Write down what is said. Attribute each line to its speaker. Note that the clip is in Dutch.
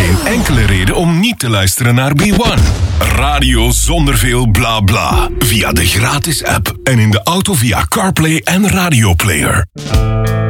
Speaker 1: geen enkele reden om niet te luisteren naar B1. Radio zonder veel bla bla. Via de gratis app en in de auto via CarPlay en Radio Player.